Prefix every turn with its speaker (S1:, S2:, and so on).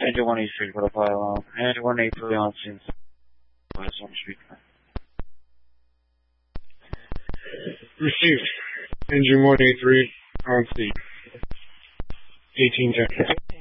S1: Engine 183 for the fire alarm. Engine 183 on scene. On speaker.
S2: Received. Engine 183 on scene. 1810.